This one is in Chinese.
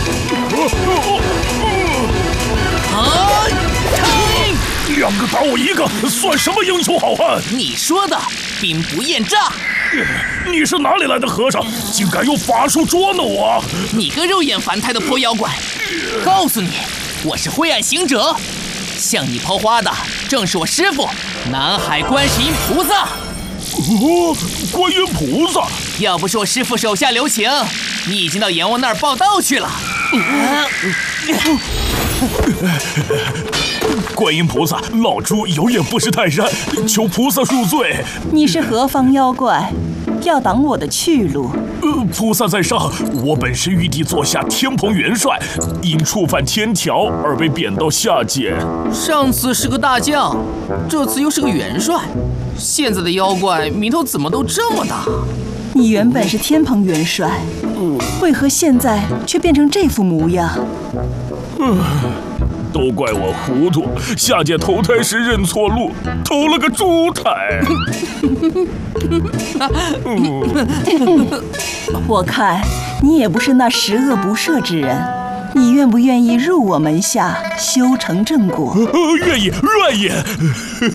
2个打我1个，算什么英雄好汉？ 你说的，兵不厌诈。 你是哪里来的和尚，竟敢用法术捉弄我？ 你个肉眼凡胎的破妖怪！告诉你，我是灰暗行者，向你抛花的正是我师父南海观世音菩萨。 观音菩萨！ 要不是我师父手下留情，你已经到阎王那儿报道去了。 观音菩萨，老猪有眼不识泰山，求菩萨恕罪。 你是何方妖怪，要挡我的去路？ 菩萨在上，我本是玉帝座下天蓬元帅，因触犯天条而被贬到下界。 上次是个大将，这次又是个元帅，现在的妖怪名头怎么都这么大？ 你原本是天蓬元帅，为何现在却变成这副模样？ 都怪我糊涂，下界投胎时认错路，投了个猪胎。 我看你也不是那十恶不赦之人，你愿不愿意入我门下修成正果？ 愿意。